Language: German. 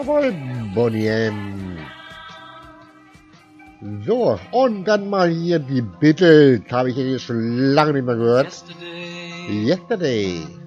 Jawohl, Bonnie. So, und dann mal hier die Beatles. Habe ich ja schon lange nicht mehr gehört. Yesterday.